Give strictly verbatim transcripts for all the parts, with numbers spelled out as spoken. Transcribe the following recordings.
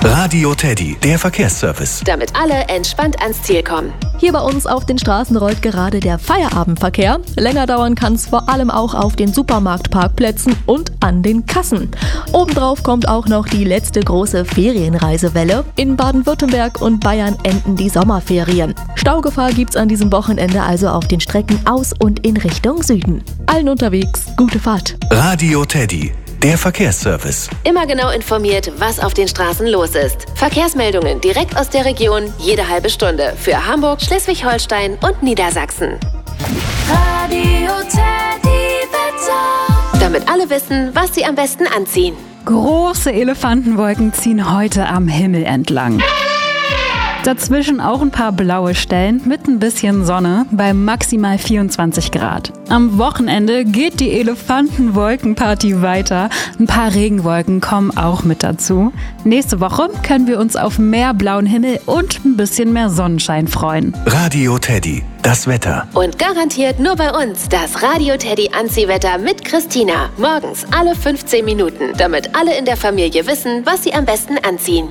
Radio Teddy, der Verkehrsservice. Damit alle entspannt ans Ziel kommen. Hier bei uns auf den Straßen rollt gerade der Feierabendverkehr. Länger dauern kann es vor allem auch auf den Supermarktparkplätzen und an den Kassen. Obendrauf kommt auch noch die letzte große Ferienreisewelle. In Baden-Württemberg und Bayern enden die Sommerferien. Staugefahr gibt's an diesem Wochenende also auf den Strecken aus und in Richtung Süden. Allen unterwegs, gute Fahrt. Radio Teddy, der Verkehrsservice. Immer genau informiert, was auf den Straßen los ist. Verkehrsmeldungen direkt aus der Region, jede halbe Stunde. Für Hamburg, Schleswig-Holstein und Niedersachsen. Radio Teddy Wetter. Damit alle wissen, was sie am besten anziehen. Große Elefantenwolken ziehen heute am Himmel entlang. Dazwischen auch ein paar blaue Stellen mit ein bisschen Sonne bei maximal vierundzwanzig Grad. Am Wochenende geht die Elefantenwolkenparty weiter. Ein paar Regenwolken kommen auch mit dazu. Nächste Woche können wir uns auf mehr blauen Himmel und ein bisschen mehr Sonnenschein freuen. Radio Teddy, das Wetter. Und garantiert nur bei uns das Radio Teddy Anziehwetter mit Christina. Morgens alle fünfzehn Minuten, damit alle in der Familie wissen, was sie am besten anziehen.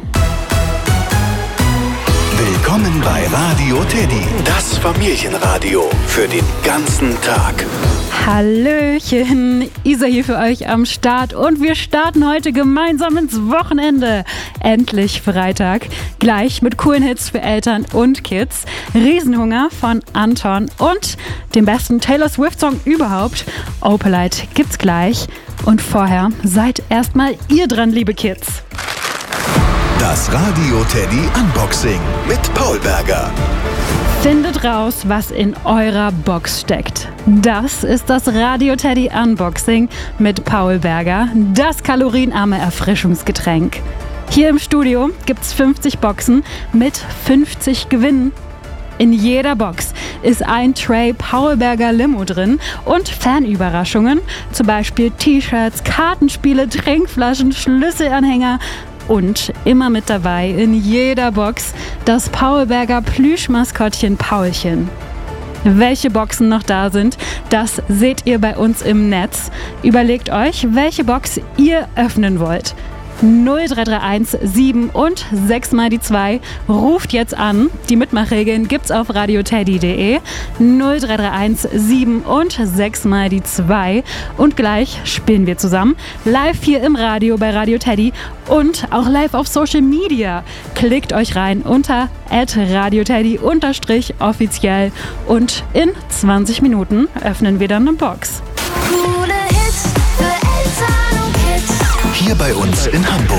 Willkommen bei Radio Teddy, das Familienradio für den ganzen Tag. Hallöchen, Isa hier für euch am Start und wir starten heute gemeinsam ins Wochenende. Endlich Freitag, gleich mit coolen Hits für Eltern und Kids, Riesenhunger von Anton und dem besten Taylor Swift-Song überhaupt, Opalite, gibt's gleich. Und vorher seid erstmal ihr dran, liebe Kids. Das Radio Teddy Unboxing mit Paul Berger. Findet raus, was in eurer Box steckt. Das ist das Radio Teddy Unboxing mit Paul Berger, das kalorienarme Erfrischungsgetränk. Hier im Studio gibt's fünfzig Boxen mit fünfzig Gewinnen. In jeder Box ist ein Tray Paul Berger Limo drin und Fanüberraschungen, zum Beispiel T-Shirts, Kartenspiele, Trinkflaschen, Schlüsselanhänger. Und immer mit dabei in jeder Box das Paul Berger Plüschmaskottchen Paulchen. Welche Boxen noch da sind, das seht ihr bei uns im Netz. Überlegt euch, welche Box ihr öffnen wollt. null drei drei eins sieben und sechs mal die zwei. Ruft jetzt an. Die Mitmachregeln gibt's auf radioteddy punkt de. null drei drei eins sieben und sechs mal die zwei. Und gleich spielen wir zusammen. Live hier im Radio bei Radio Teddy und auch live auf Social Media. Klickt euch rein unter at radioteddy unterstrich offiziell. Und in zwanzig Minuten öffnen wir dann eine Box. Coole Hits für Eltern und Kids. Hier bei uns in Hamburg.